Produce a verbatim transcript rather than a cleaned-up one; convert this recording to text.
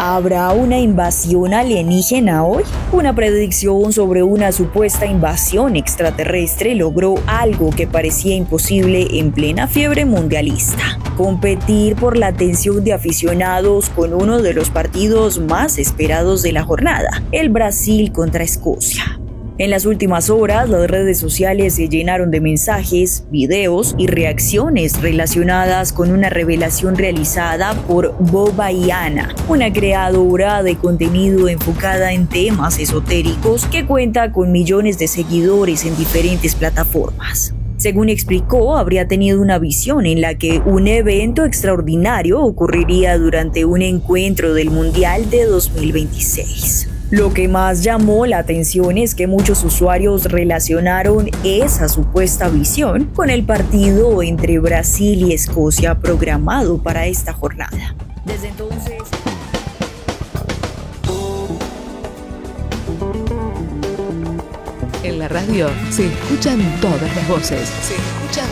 ¿Habrá una invasión alienígena hoy? Una predicción sobre una supuesta invasión extraterrestre logró algo que parecía imposible en plena fiebre mundialista: competir por la atención de aficionados con uno de los partidos más esperados de la jornada, el Brasil contra Escocia. En las últimas horas, las redes sociales se llenaron de mensajes, videos y reacciones relacionadas con una revelación realizada por Bobayana, una creadora de contenido enfocada en temas esotéricos que cuenta con millones de seguidores en diferentes plataformas. Según explicó, habría tenido una visión en la que un evento extraordinario ocurriría durante un encuentro del Mundial de dos mil veintiséis. Lo que más llamó la atención es que muchos usuarios relacionaron esa supuesta visión con el partido entre Brasil y Escocia programado para esta jornada. Desde entonces... En la radio se escuchan todas las voces. Se escuchan